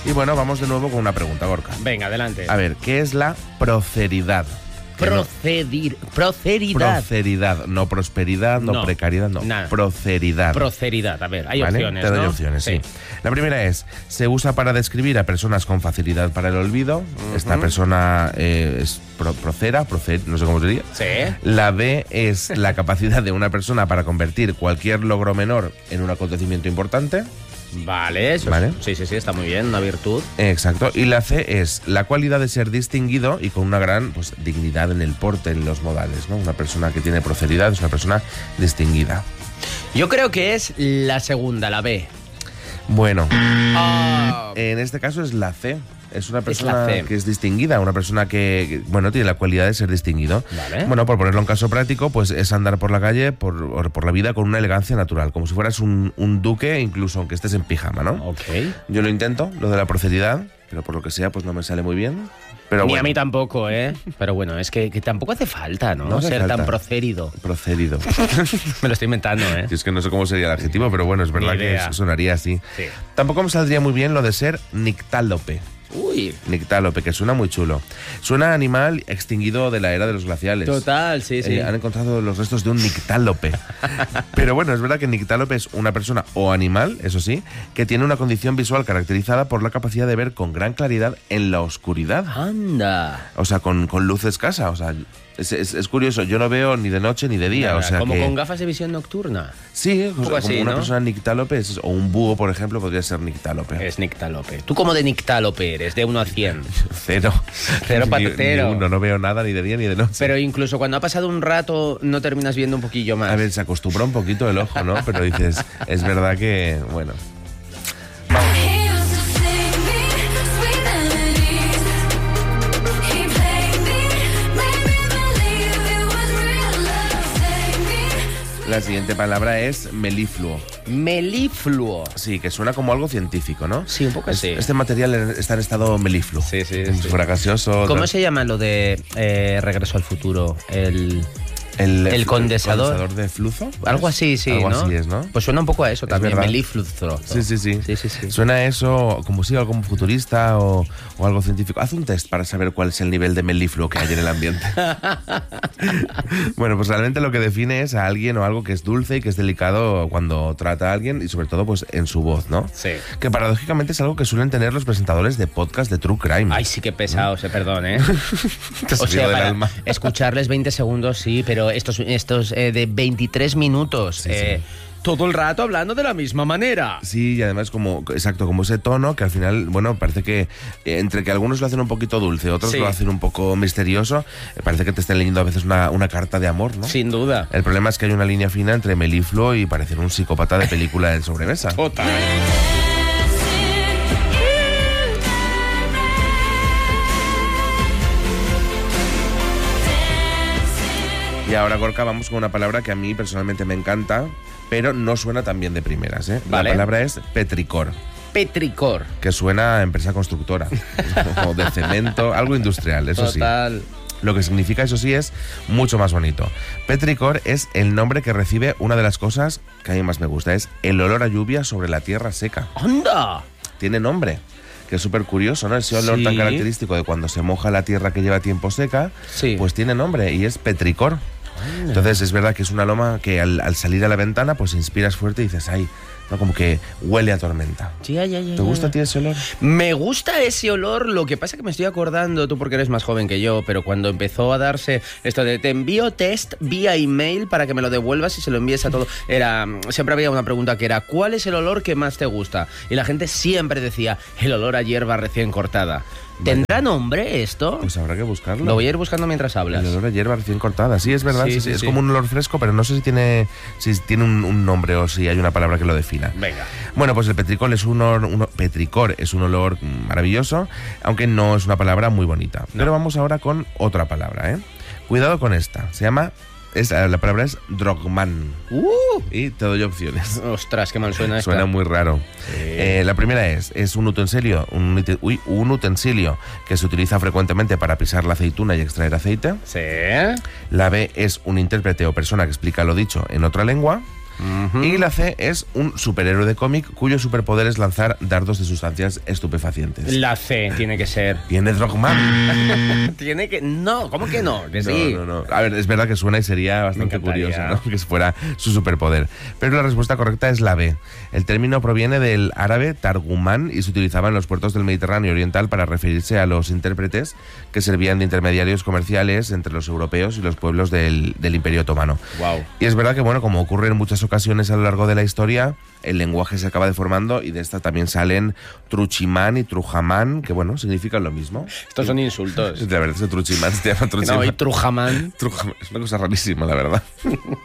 Y bueno, vamos de nuevo con una pregunta, Gorka. Venga, adelante. A ver, ¿qué es la proceridad? Proceridad. Proceridad, no prosperidad, no precariedad, no. Nada. Proceridad. Proceridad, a ver, hay ¿Vale? opciones, Te doy ¿no? opciones, sí. La primera es, se usa para describir a personas con facilidad para el olvido. Esta persona es procera, no sé cómo se diría. Sí. La B es la capacidad de una persona para convertir cualquier logro menor en un acontecimiento importante. Vale, eso Vale. Sí, está muy bien, una virtud. Exacto. Y la C es la cualidad de ser distinguido y con una gran dignidad en el porte, en los modales, ¿no? Una persona que tiene proceridad es una persona distinguida. Yo creo que es la segunda, la B. Bueno, en este caso es la C. Es una persona que es distinguida, una persona que tiene la cualidad de ser distinguido. Vale. Bueno, por ponerlo en caso práctico, pues es andar por la calle, por la vida con una elegancia natural, como si fueras un duque, incluso aunque estés en pijama, ¿no? Ok. Yo lo intento, lo de la proceridad, pero por lo que sea, pues no me sale muy bien. Pero Ni bueno. a mí tampoco, ¿eh? Pero bueno, es que tampoco hace falta, ¿no? No hace Ser falta. tan procedido. Procedido. Me lo estoy inventando, ¿eh? Es que no sé cómo sería el adjetivo, pero bueno, es verdad Ni que idea. sonaría así. Sí. Tampoco me saldría muy bien lo de ser nictálope. Uy. Nictálope, que suena muy chulo. Suena a animal extinguido de la era de los glaciales. Total, sí. Han encontrado los restos de un nictálope. Pero bueno, es verdad que nictálope es una persona o animal, eso sí, que tiene una condición visual caracterizada por la capacidad de ver con gran claridad en la oscuridad. Anda. O sea, con luz escasa. O sea, es curioso. Yo no veo ni de noche ni de día. Nada, o sea como que, con gafas de visión nocturna. sí, poco como así, una ¿no? persona nictálope o un búho, por ejemplo, podría ser nictálope. Es nictálope. ¿Tú cómo de nictálope eres? De 1 a 100. Cero. Cero Ni patatero. uno, no veo nada ni de día ni de noche. Pero incluso cuando ha pasado un rato no terminas viendo un poquillo más. A ver, se acostumbra un poquito el ojo, ¿no? Pero dices, es verdad que, bueno. La siguiente palabra es melifluo. Melifluo. Sí, que suena como algo científico, ¿no? Sí, un poco así. Este material está en estado melifluo. Sí. Como si fuera gaseoso. ¿Cómo se llama lo de Regreso al Futuro? El condensador. ¿Condensador de flujo? Algo así, sí, Algo ¿no? así es, ¿no? Pues suena un poco a eso también, verdad. melifluo. Sí. Sí. Suena a eso como si algo futurista o algo científico. Haz un test para saber cuál es el nivel de melifluo que hay en el ambiente. Bueno, pues realmente lo que define es a alguien o algo que es dulce y que es delicado cuando trata a alguien y sobre todo pues en su voz, ¿no? Sí. Que paradójicamente es algo que suelen tener los presentadores de podcast de True Crime. Ay, sí que pesado, perdón, ¿eh? Te has O sea, salido del para alma. escucharles 20 segundos, sí, pero estos de 23 minutos, Sí. todo el rato hablando de la misma manera. Sí, y además como ese tono que al final, bueno, parece que entre que algunos lo hacen un poquito dulce, otros Sí. lo hacen un poco misterioso, parece que te estén leyendo a veces una carta de amor, ¿no? Sin duda. El problema es que hay una línea fina entre melifluo y parecer un psicópata de película de sobremesa. Total. Y ahora, Gorka, vamos con una palabra que a mí personalmente me encanta, pero no suena tan bien de primeras, ¿eh? Vale. La palabra es petricor, Petricor. que suena a empresa constructora, o de cemento, algo industrial, eso sí. Total. Lo que significa, eso sí, es mucho más bonito. Petricor es el nombre que recibe una de las cosas que a mí más me gusta, es el olor a lluvia sobre la tierra seca. ¡Anda! Tiene nombre, que es súper curioso, ¿no? Ese olor Sí. tan característico de cuando se moja la tierra que lleva tiempo seca, Sí. pues tiene nombre y es petricor. Entonces es verdad que es un aroma que al salir a la ventana pues inspiras fuerte y dices, ay, ¿no? Como que huele a tormenta. Ya. ¿Te gusta a ti ese olor? Me gusta ese olor, lo que pasa que me estoy acordando, tú porque eres más joven que yo, pero cuando empezó a darse esto de te envío test vía email para que me lo devuelvas y se lo envíes a todo, siempre había una pregunta que era, ¿cuál es el olor que más te gusta? Y la gente siempre decía, el olor a hierba recién cortada. ¿Tendrá nombre esto? Pues habrá que buscarlo. Lo voy a ir buscando mientras hablas. El olor a hierba recién cortada, sí, es verdad, Sí, sí, es sí. como un olor fresco, pero no sé si tiene un nombre o si hay una palabra que lo defina. Venga. Bueno, pues el petricor es petricor es un olor maravilloso, aunque no es una palabra muy bonita. Pero vamos ahora con otra palabra, ¿eh? Cuidado con esta, la palabra es drogman. Y te doy opciones. Ostras, qué mal suena esto. Suena muy raro. La primera es un utensilio, un utensilio que se utiliza frecuentemente para pisar la aceituna y extraer aceite. Sí. La B es un intérprete o persona que explica lo dicho en otra lengua. Y la C es un superhéroe de cómic cuyo superpoder es lanzar dardos de sustancias estupefacientes. La C tiene que ser. ¿Viene Drogman? Tiene que... No, ¿cómo que no? Que sí. No. A ver, es verdad que suena y sería bastante curioso, ¿no? Que fuera su superpoder. Pero la respuesta correcta es la B. El término proviene del árabe targumán y se utilizaba en los puertos del Mediterráneo oriental para referirse a los intérpretes que servían de intermediarios comerciales entre los europeos y los pueblos del Imperio Otomano. Wow. Y es verdad que, bueno, como ocurre en muchas ocasiones a lo largo de la historia, el lenguaje se acaba deformando y de esta también salen truchimán y trujamán, que, bueno, significan lo mismo. Estos son insultos. La verdad es que truchimán se llama truchimán. No, y trujamán. Es una cosa rarísima, la verdad.